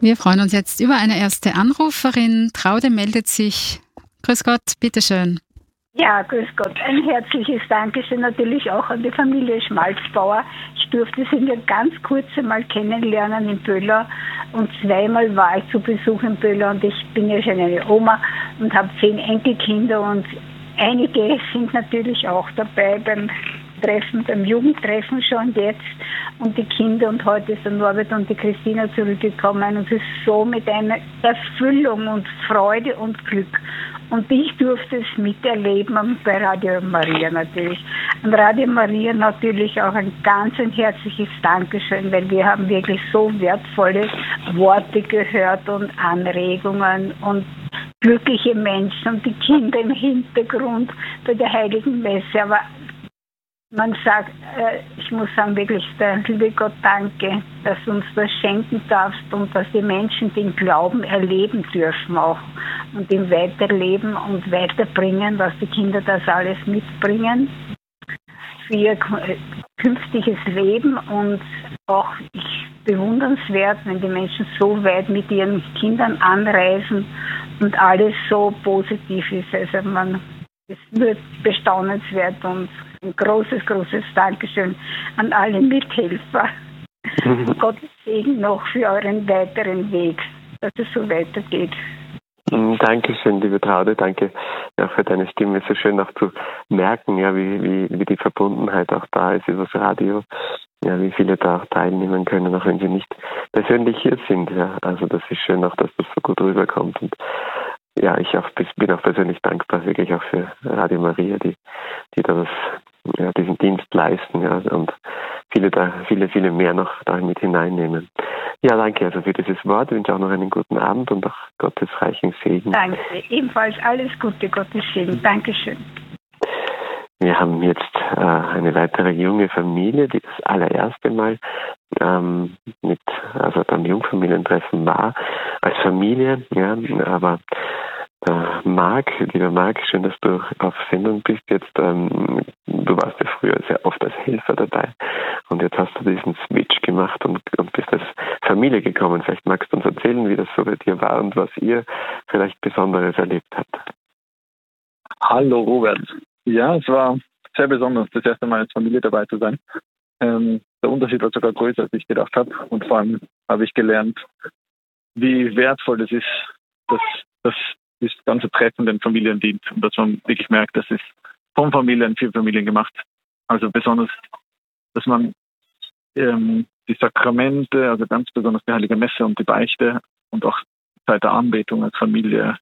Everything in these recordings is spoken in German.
Wir freuen uns jetzt über eine erste Anruferin. Traude meldet sich. Grüß Gott, bitteschön. Ja, grüß Gott. Ein herzliches Dankeschön natürlich auch an die Familie Schmalzbauer. Ich durfte sie nur ganz kurz einmal kennenlernen in Böhler und zweimal war ich zu Besuch in Böhler und ich bin ja schon eine Oma und habe 10 Enkelkinder und einige sind natürlich auch dabei beim Treffen, beim Jugendtreffen schon jetzt und die Kinder und heute ist der Norbert und die Christina zurückgekommen und es ist so mit einer Erfüllung und Freude und Glück. Und ich durfte es miterleben bei Radio Maria natürlich. An Radio Maria natürlich auch ein ganz ein herzliches Dankeschön, weil wir haben wirklich so wertvolle Worte gehört und Anregungen und glückliche Menschen und die Kinder im Hintergrund bei der Heiligen Messe. Aber man sagt, ich muss sagen, wirklich, der liebe Gott, danke, dass du uns das schenken darfst und dass die Menschen den Glauben erleben dürfen auch und ihn weiterleben und weiterbringen, was die Kinder das alles mitbringen für ihr künftiges Leben und auch bewundernswert, wenn die Menschen so weit mit ihren Kindern anreisen und alles so positiv ist. Also es wird bestaunenswert und ein großes, großes Dankeschön an alle Mithelfer. Gottes Segen noch für euren weiteren Weg, dass es so weitergeht. Dankeschön, liebe Traude, danke auch für deine Stimme. Es ist so schön auch zu merken, ja, wie die Verbundenheit auch da ist über das Radio, ja, wie viele da auch teilnehmen können, auch wenn sie nicht persönlich hier sind. Ja. Also das ist schön auch, dass das so gut rüberkommt. Und ja, bin auch persönlich dankbar, wirklich auch für Radio Maria, die da diesen Dienst leisten, ja, und viele mehr noch da mit hineinnehmen. Ja, danke also für dieses Wort. Ich wünsche auch noch einen guten Abend und auch Gottes reichen Segen. Danke, ebenfalls alles Gute, Gottes Segen. Dankeschön. Wir haben jetzt eine weitere junge Familie, die das allererste Mal beim Jungfamilientreffen war, als Familie, ja, aber lieber Marc, schön, dass du auf Sendung bist jetzt. Du warst ja früher sehr oft als Helfer dabei und jetzt hast du diesen Switch gemacht und bist als Familie gekommen. Vielleicht magst du uns erzählen, wie das so bei dir war und was ihr vielleicht Besonderes erlebt habt. Hallo Robert. Ja, es war sehr besonders, das erste Mal als Familie dabei zu sein. Der Unterschied war sogar größer, als ich gedacht habe. Und vor allem habe ich gelernt, wie wertvoll es ist, dass das ganze Treffen den Familien dient. Und dass man wirklich merkt, das ist von Familien für Familien gemacht. Also besonders, dass man die Sakramente, also ganz besonders die Heilige Messe und die Beichte und auch Zeit der Anbetung als Familie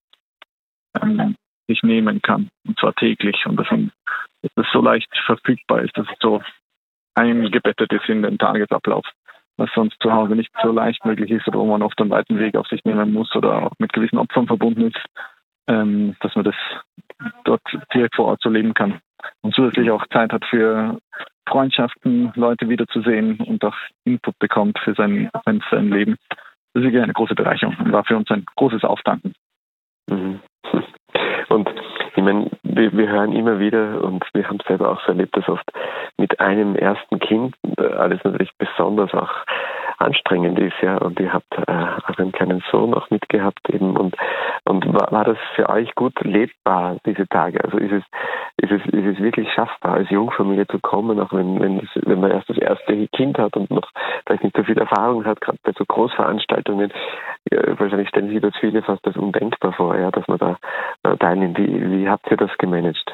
sich nehmen kann. Und zwar täglich. Und dass das so leicht verfügbar ist, dass es so eingebettet ist in den Tagesablauf, was sonst zu Hause nicht so leicht möglich ist oder wo man oft einen weiten Weg auf sich nehmen muss oder auch mit gewissen Opfern verbunden ist, dass man das dort direkt vor Ort so leben kann. Und zusätzlich auch Zeit hat für Freundschaften, Leute wiederzusehen und auch Input bekommt für sein Leben. Das ist wirklich eine große Bereicherung und war für uns ein großes Auftanken. Mhm. Und ich meine, wir hören immer wieder und wir haben es selber auch so erlebt, dass oft mit einem ersten Kind alles natürlich besonders auch anstrengend ist, ja. Und ihr habt auch einen kleinen Sohn auch mitgehabt eben und war das für euch gut lebbar diese Tage? Also ist es wirklich schaffbar, als Jungfamilie zu kommen, auch wenn man erst das erste Kind hat und noch vielleicht nicht so viel Erfahrung hat, gerade bei so Großveranstaltungen? Wahrscheinlich stellen sich das viele fast als undenkbar vor, ja, dass man da teilnimmt. Wie habt ihr das gemanagt?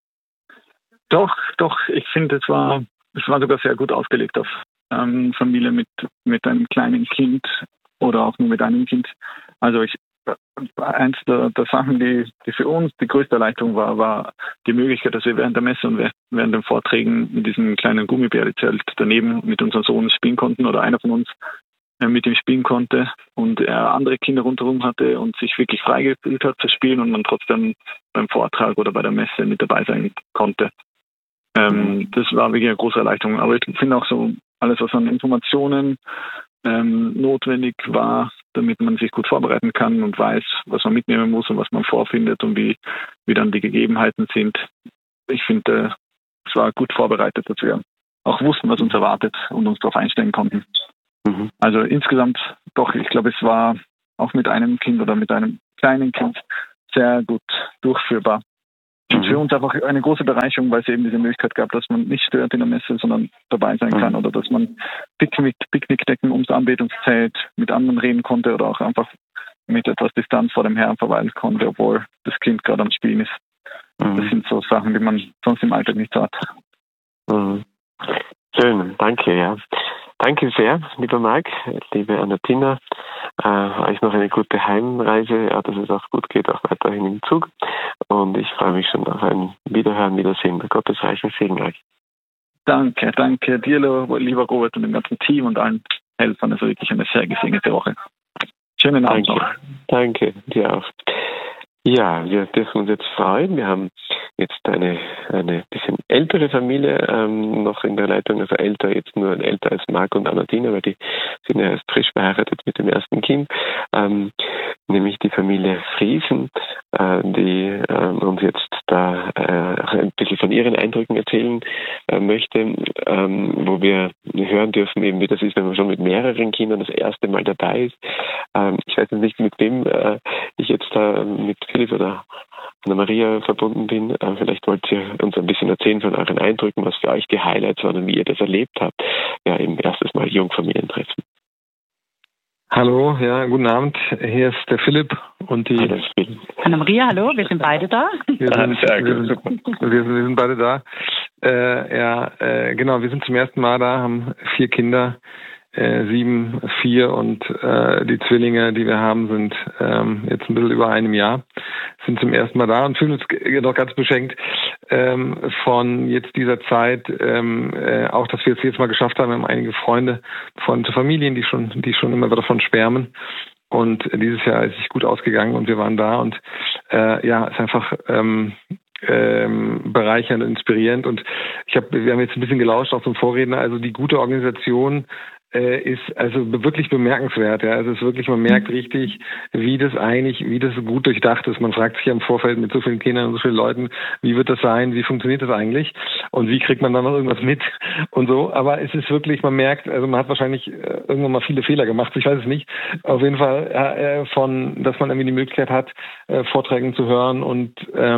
Doch, ich finde, es war sogar sehr gut ausgelegt auf Familie mit einem kleinen Kind oder auch nur mit einem Kind. Also eins der Sachen, die für uns die größte Erleichterung war die Möglichkeit, dass wir während der Messe und während den Vorträgen mit diesem kleinen Gummibärezelt daneben mit unserem Sohn spielen konnten oder einer von uns mit ihm spielen konnte und er andere Kinder rundherum hatte und sich wirklich frei gefühlt hat zu spielen und man trotzdem beim Vortrag oder bei der Messe mit dabei sein konnte. Das war wirklich eine große Erleichterung. Aber ich finde auch so alles, was an Informationen notwendig war, damit man sich gut vorbereiten kann und weiß, was man mitnehmen muss und was man vorfindet und wie dann die Gegebenheiten sind. Ich finde, es war gut vorbereitet, dass wir auch wussten, was uns erwartet und uns darauf einstellen konnten. Mhm. Also insgesamt doch, ich glaube, es war auch mit einem Kind oder mit einem kleinen Kind sehr gut durchführbar. Und für uns einfach eine große Bereicherung, weil es eben diese Möglichkeit gab, dass man nicht stört in der Messe, sondern dabei sein kann oder dass man Picknickdecken ums Anbetungszelt mit anderen reden konnte oder auch einfach mit etwas Distanz vor dem Herrn verweilen konnte, obwohl das Kind gerade am Spielen ist. Das sind so Sachen, die man sonst im Alltag nicht so hat. Schön, danke, ja. Danke sehr, lieber Marc, liebe Anatina. Euch noch eine gute Heimreise, ja, dass es auch gut geht, auch weiterhin im Zug. Und ich freue mich schon auf ein Wiederhören, Wiedersehen. Gottes reichen Segen euch. Danke dir, lieber Robert, und dem ganzen Team und allen Helfern. Also wirklich eine sehr gesegnete Woche. Schönen Abend noch. Danke, dir auch. Ja, wir dürfen uns jetzt freuen. Wir haben jetzt eine bisschen ältere Familie noch in der Leitung, also jetzt nur älter als Marc und Anatina, weil die sind ja erst frisch verheiratet mit dem ersten Kind, nämlich die Familie Friesen, die uns jetzt da ein bisschen von ihren Eindrücken erzählen möchte, wo wir hören dürfen, eben wie das ist, wenn man schon mit mehreren Kindern das erste Mal dabei ist. Ich weiß nicht, mit wem ich jetzt da mit Philipp oder Anna-Maria verbunden bin. Vielleicht wollt ihr uns ein bisschen erzählen von euren Eindrücken, was für euch die Highlights waren und wie ihr das erlebt habt. Ja, eben erstes Mal Jungfamilientreffen. Hallo, ja, guten Abend. Hier ist der Philipp und die Anna-Maria, hallo, wir sind beide da. Wir sind beide da. Genau, wir sind zum ersten Mal da, haben 4 Kinder, 7, 4 und die Zwillinge, die wir haben, sind jetzt ein bisschen über einem Jahr, sind zum ersten Mal da und fühlen uns noch ganz beschenkt von jetzt dieser Zeit, auch, dass wir es jetzt mal geschafft haben. Wir haben einige Freunde von Familien, die schon immer davon schwärmen. Und dieses Jahr ist es gut ausgegangen und wir waren da und es ist einfach bereichernd und inspirierend. Und wir haben jetzt ein bisschen gelauscht, auch zum Vorredner, also die gute Organisation ist also wirklich bemerkenswert. Ja. Also es ist wirklich, man merkt richtig, wie das gut durchdacht ist. Man fragt sich ja im Vorfeld mit so vielen Kindern und so vielen Leuten, wie wird das sein, wie funktioniert das eigentlich und wie kriegt man dann noch irgendwas mit und so. Aber es ist wirklich, man merkt, also man hat wahrscheinlich irgendwann mal viele Fehler gemacht, ich weiß es nicht. Auf jeden Fall dass man irgendwie die Möglichkeit hat, Vorträge zu hören und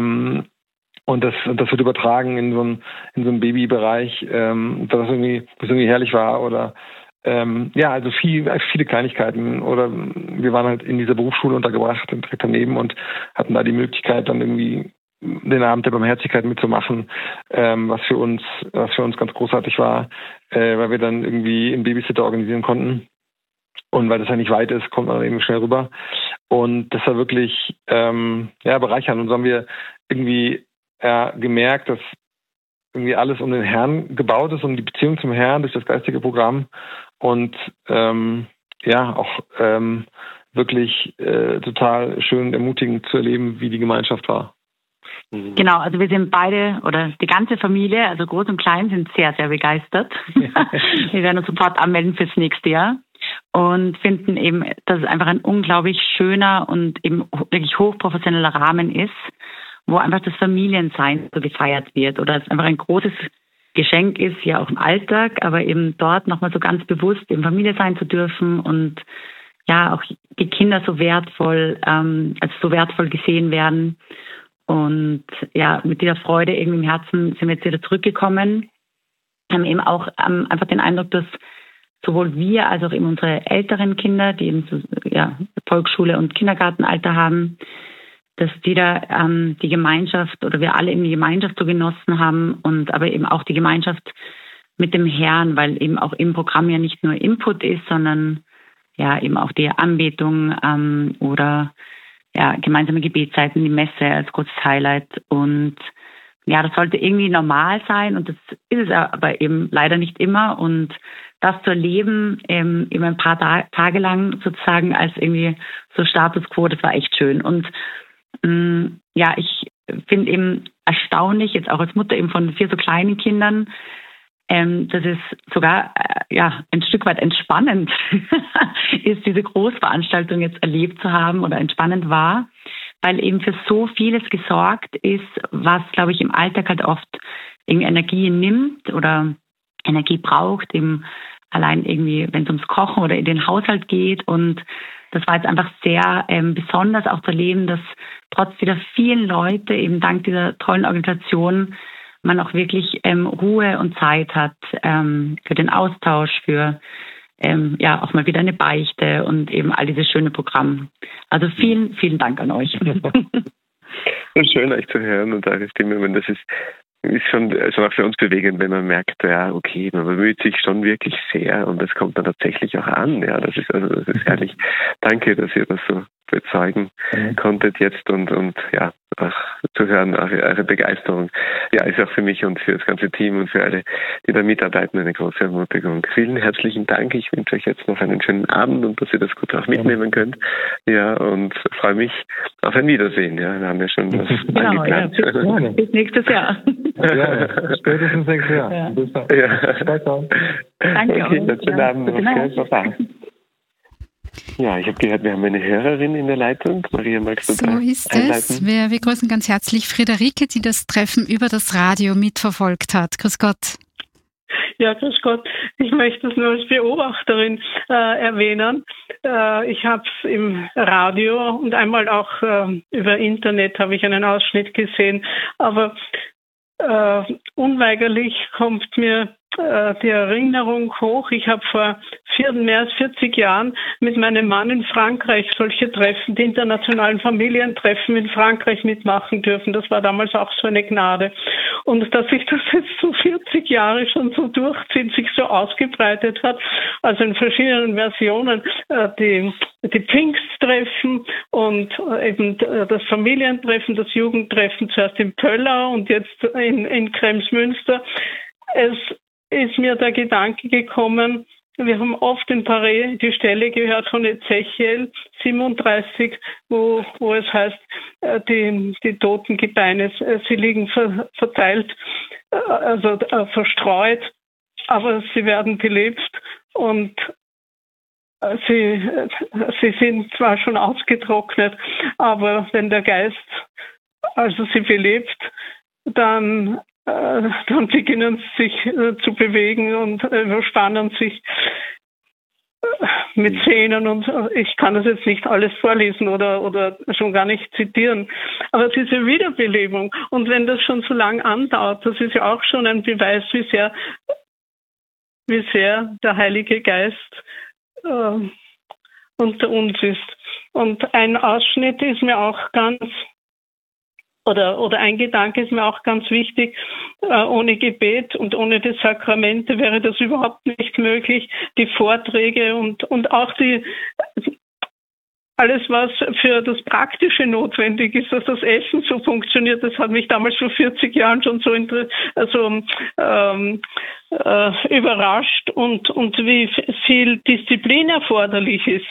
das wird übertragen in so einen Babybereich, das irgendwie herrlich war oder also viele Kleinigkeiten. Oder wir waren halt in dieser Berufsschule untergebracht, direkt daneben und hatten da die Möglichkeit, dann irgendwie den Abend der Barmherzigkeit mitzumachen, was für uns ganz großartig war, weil wir dann irgendwie einen Babysitter organisieren konnten. Und weil das ja nicht weit ist, kommt man dann eben schnell rüber. Und das war wirklich bereichernd. Und so haben wir irgendwie gemerkt, dass irgendwie alles um den Herrn gebaut ist, um die Beziehung zum Herrn durch das geistige Programm und wirklich total schön und ermutigend zu erleben, wie die Gemeinschaft war. Genau, also wir sind beide oder die ganze Familie, also groß und klein, sind sehr, sehr begeistert. Wir werden uns sofort anmelden fürs nächste Jahr und finden eben, dass es einfach ein unglaublich schöner und eben wirklich hochprofessioneller Rahmen ist, wo einfach das Familiensein so gefeiert wird oder es einfach ein großes Geschenk ist, ja auch im Alltag, aber eben dort nochmal so ganz bewusst im Familie sein zu dürfen und ja auch die Kinder so wertvoll gesehen werden. Und ja, mit dieser Freude irgendwie im Herzen sind wir jetzt wieder zurückgekommen, haben eben auch einfach den Eindruck, dass sowohl wir als auch eben unsere älteren Kinder, die eben so, Volksschule und Kindergartenalter haben, dass die da die Gemeinschaft oder wir alle eben die Gemeinschaft so genossen haben und aber eben auch die Gemeinschaft mit dem Herrn, weil eben auch im Programm ja nicht nur Input ist, sondern ja eben auch die Anbetung oder gemeinsame Gebetszeiten, die Messe als großes Highlight. Und ja, das sollte irgendwie normal sein und das ist es aber eben leider nicht immer. Und das zu erleben, eben ein paar Tage lang sozusagen als irgendwie so Status quo, das war echt schön. Und ich finde eben erstaunlich, jetzt auch als Mutter eben von 4 so kleinen Kindern, dass es sogar ein Stück weit entspannend ist, diese Großveranstaltung jetzt erlebt zu haben oder entspannend war, weil eben für so vieles gesorgt ist, was, glaube ich, im Alltag halt oft irgendwie Energie nimmt oder Energie braucht, eben allein irgendwie, wenn es ums Kochen oder in den Haushalt geht. Und das war jetzt einfach sehr besonders auch zu erleben, dass trotz dieser vielen Leute eben dank dieser tollen Organisation man auch wirklich Ruhe und Zeit hat für den Austausch, für auch mal wieder eine Beichte und eben all dieses schöne Programm. Also vielen, vielen Dank an euch. Und schön, euch zu hören und eure Stimme. Das ist schon also auch für uns bewegend, wenn man merkt, ja, okay, man bemüht sich schon wirklich sehr und das kommt dann tatsächlich auch an. Ja, das ist ehrlich. Danke, dass ihr das so bezeugen konntet jetzt und ja, auch zu hören, eure Begeisterung. Ja, ist auch für mich und für das ganze Team und für alle, die da mitarbeiten, eine große Ermutigung. Vielen herzlichen Dank. Ich wünsche euch jetzt noch einen schönen Abend und dass ihr das gut auch mitnehmen könnt. Ja, und freue mich auf ein Wiedersehen. Ja, wir haben ja schon was angeplant. Ja, bis nächstes Jahr. Ja, spätestens nächstes Jahr. Ja. Bis dann. Ja. Ciao. Danke okay, auch. schönen Abend noch. Baba. Ja, ich habe gehört, wir haben eine Hörerin in der Leitung. Maria, magst du So ist es. Wir grüßen ganz herzlich Friederike, die das Treffen über das Radio mitverfolgt hat. Grüß Gott. Ja, grüß Gott. Ich möchte es nur als Beobachterin erwähnen. Ich habe es im Radio und einmal auch über Internet habe ich einen Ausschnitt gesehen. Aber unweigerlich kommt mir die Erinnerung hoch. Ich habe vor mehr als 40 Jahren mit meinem Mann in Frankreich solche Treffen, die internationalen Familientreffen in Frankreich mitmachen dürfen. Das war damals auch so eine Gnade. Und dass sich das jetzt so 40 Jahre schon so durchzieht, sich so ausgebreitet hat, also in verschiedenen Versionen, die Pfingsttreffen und eben das Familientreffen, das Jugendtreffen zuerst in Pöllau und jetzt in Kremsmünster. Es ist mir der Gedanke gekommen, wir haben oft in Paris die Stelle gehört von Ezechiel 37, wo es heißt, die toten Gebeine, sie liegen verteilt, also verstreut, aber sie werden belebt und sie sind zwar schon ausgetrocknet, aber wenn der Geist also sie belebt, dann beginnen sie sich zu bewegen und überspannen sich mit Szenen und ich kann das jetzt nicht alles vorlesen oder schon gar nicht zitieren. Aber diese Wiederbelebung und wenn das schon so lang andauert, das ist ja auch schon ein Beweis, wie sehr der Heilige Geist unter uns ist. Und ein Ausschnitt ist mir auch oder ein Gedanke ist mir auch ganz wichtig. Ohne Gebet und ohne die Sakramente wäre das überhaupt nicht möglich. Die Vorträge und auch alles, was für das Praktische notwendig ist, dass das Essen so funktioniert, das hat mich damals vor 40 Jahren schon so überrascht und wie viel Disziplin erforderlich ist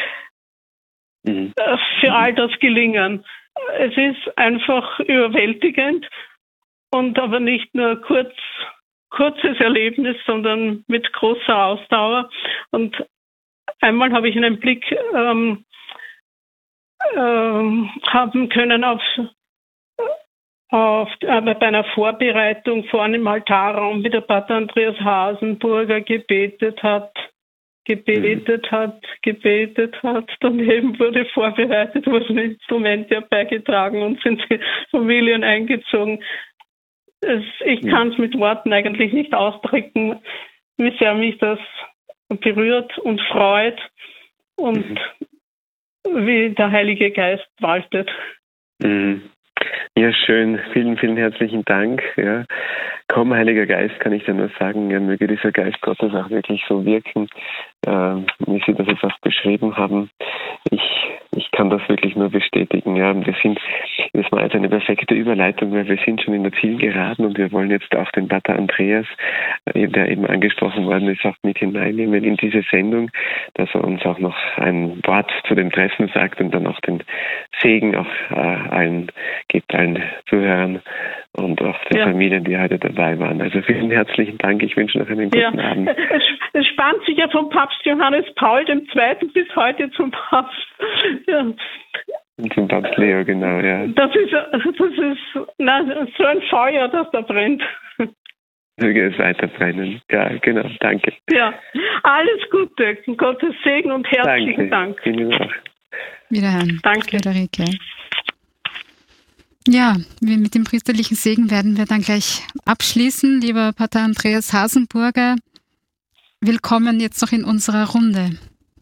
für all das Gelingen. Es ist einfach überwältigend und aber nicht nur kurzes Erlebnis, sondern mit großer Ausdauer. Und einmal habe ich einen Blick haben können bei einer Vorbereitung vorne im Altarraum, wie der Pater Andreas Hasenburger gebetet hat. Daneben wurde vorbereitet, wurden Instrumente herbeigetragen und sind die Familien eingezogen. Ich kann es mit Worten eigentlich nicht ausdrücken, wie sehr mich das berührt und freut und wie der Heilige Geist waltet. Ja, schön. Vielen, vielen herzlichen Dank. Ja. Komm, Heiliger Geist, kann ich dir nur sagen, ja, möge dieser Geist Gottes auch wirklich so wirken, wie Sie das jetzt auch beschrieben haben. Ich kann das wirklich nur bestätigen. Ja. Das war jetzt eine perfekte Überleitung, weil wir sind schon in der Zielgeraden und wir wollen jetzt auch den Pater Andreas, der eben angesprochen worden ist, auch mit hineinnehmen in diese Sendung, dass er uns auch noch ein Wort zu dem Treffen sagt und dann auch den Segen auch allen Zuhörern und auch den Familien, die heute dabei waren. Also vielen herzlichen Dank. Ich wünsche noch einen guten Abend. Es spannt sich ja vom Papst Johannes Paul II. Bis heute zum Papst. Ja. Zum Papst Leo, genau, ja. Das ist so ein Feuer, das da brennt. möge es weiter brennen. Ja, genau, danke. Ja, alles Gute, Gottes Segen und herzlichen Dank. Ihnen auch. Wiederhören. Danke. Friederike. Ja, mit dem priesterlichen Segen werden wir dann gleich abschließen. Lieber Pater Andreas Hasenburger, willkommen jetzt noch in unserer Runde.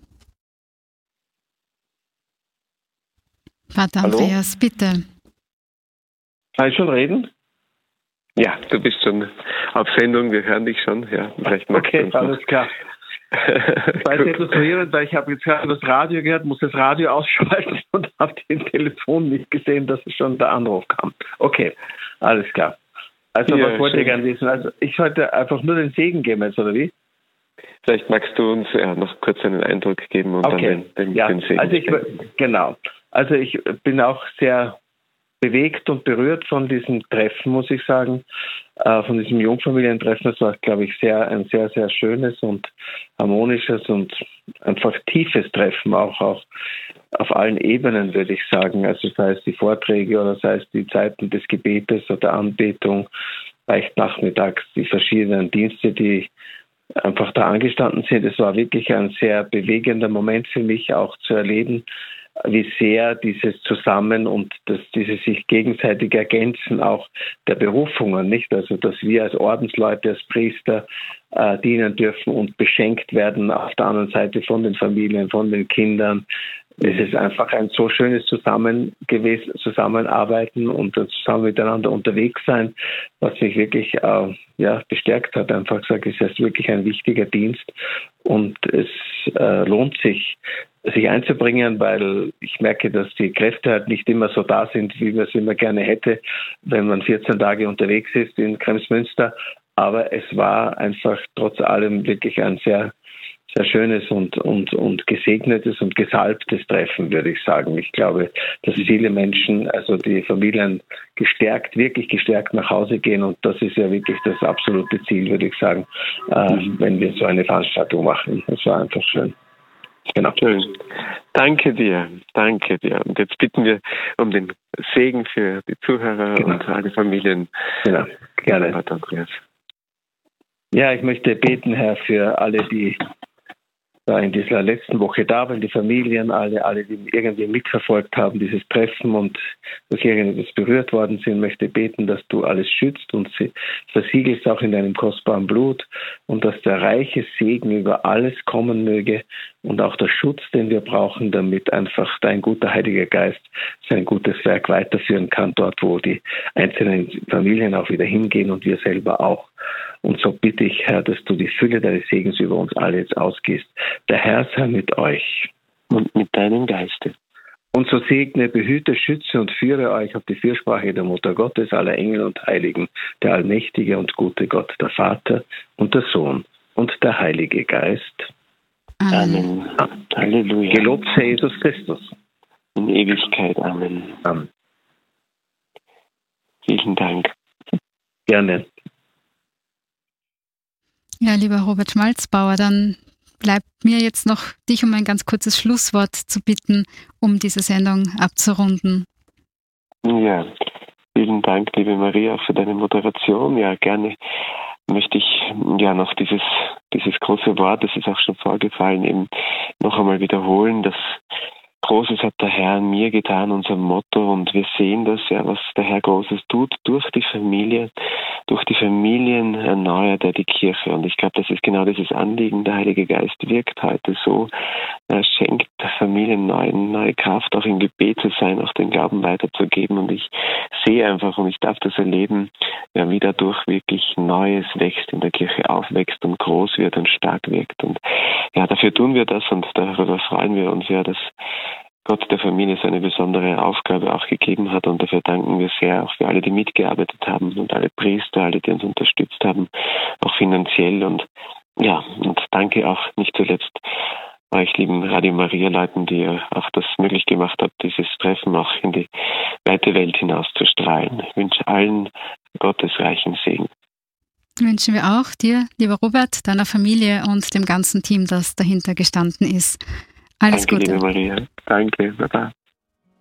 Pater Hallo? Andreas, bitte. Kann ich schon reden? Ja, du bist schon auf Sendung, wir hören dich schon. Ja, vielleicht magst du Okay, uns noch. alles klar. Ich weiß etwas verwirrend, weil ich habe jetzt gerade das Radio gehört, muss das Radio ausschalten und habe den Telefon nicht gesehen, dass es schon der Anruf kam. Okay, alles klar. Also Ja, was wollt ihr schön. gerne wissen? Also ich sollte einfach nur den Segen geben jetzt, oder wie? Vielleicht magst du uns noch kurz einen Eindruck geben und Okay, dann ja, den Segen. Also ich bin auch sehr bewegt und berührt von diesem Treffen, muss ich sagen, von diesem Jungfamilientreffen. Es war, glaube ich, ein sehr, sehr schönes und harmonisches und einfach tiefes Treffen, auch auf allen Ebenen, würde ich sagen. Also sei es die Vorträge oder sei es die Zeiten des Gebetes oder Anbetung, vielleicht nachmittags die verschiedenen Dienste, die einfach da angestanden sind. Es war wirklich ein sehr bewegender Moment für mich, auch zu erleben, wie sehr dieses Zusammen und dieses sich gegenseitig ergänzen auch der Berufungen, nicht? Also, dass wir als Ordensleute, als Priester dienen dürfen und beschenkt werden auf der anderen Seite von den Familien, von den Kindern. Es ist einfach ein so schönes Zusammenarbeiten und zusammen miteinander unterwegs sein, was mich wirklich bestärkt hat. Einfach gesagt, es ist wirklich ein wichtiger Dienst und es lohnt sich einzubringen, weil ich merke, dass die Kräfte halt nicht immer so da sind, wie man es immer gerne hätte, wenn man 14 Tage unterwegs ist in Kremsmünster. Aber es war einfach trotz allem wirklich ein sehr, sehr schönes und gesegnetes und gesalbtes Treffen, würde ich sagen. Ich glaube, dass viele Menschen, also die Familien wirklich gestärkt nach Hause gehen und das ist ja wirklich das absolute Ziel, würde ich sagen, wenn wir so eine Veranstaltung machen. Das war einfach schön. Genau. Schön. Danke dir. Und jetzt bitten wir um den Segen für die Zuhörer und alle Familien. Genau, gerne. Pater Andreas. Ja, ich möchte beten, Herr, für alle, die da in dieser letzten Woche da waren, die Familien, alle, die irgendwie mitverfolgt haben, dieses Treffen und durch irgendetwas berührt worden sind, möchte beten, dass du alles schützt und sie versiegelst auch in deinem kostbaren Blut und dass der reiche Segen über alles kommen möge und auch der Schutz, den wir brauchen, damit einfach dein guter Heiliger Geist sein gutes Werk weiterführen kann, dort, wo die einzelnen Familien auch wieder hingehen und wir selber auch. Und so bitte ich, Herr, dass du die Fülle deines Segens über uns alle jetzt ausgießt. Der Herr sei mit euch. Und mit deinem Geiste. Und so segne, behüte, schütze und führe euch auf die Fürsprache der Mutter Gottes, aller Engel und Heiligen, der allmächtige und gute Gott, der Vater und der Sohn und der Heilige Geist. Amen. Halleluja. Gelobt sei Jesus Christus. In Ewigkeit. Amen. Amen. Vielen Dank. Gerne. Ja, lieber Robert Schmalzbauer, dann bleibt mir jetzt noch, dich um ein ganz kurzes Schlusswort zu bitten, um diese Sendung abzurunden. Ja, vielen Dank, liebe Maria, auch für deine Moderation. Ja, gerne möchte ich noch dieses große Wort, das ist auch schon vorgefallen, eben noch einmal wiederholen, dass Großes hat der Herr an mir getan, unser Motto, und wir sehen das, ja, was der Herr Großes tut, durch die Familien erneuert er die Kirche. Und ich glaube, das ist genau dieses Anliegen. Der Heilige Geist wirkt heute so, er schenkt der Familie neue Kraft, auch im Gebet zu sein, auch den Glauben weiterzugeben. Und ich sehe einfach, und ich darf das erleben, ja, wie dadurch wirklich Neues wächst, in der Kirche aufwächst und groß wird und stark wirkt. Und ja, dafür tun wir das und darüber freuen wir uns ja, dass Gott der Familie so eine besondere Aufgabe auch gegeben hat, und dafür danken wir sehr auch für alle, die mitgearbeitet haben und alle Priester, alle, die uns unterstützt haben, auch finanziell, und danke auch nicht zuletzt euch lieben Radio Maria Leuten, die ihr auch das möglich gemacht habt, dieses Treffen auch in die weite Welt hinaus zu strahlen. Ich wünsche allen Gottes reichen Segen. Wünschen wir auch dir, lieber Robert, deiner Familie und dem ganzen Team, das dahinter gestanden ist. Alles Danke, Gute. Liebe Maria. Danke, Baba.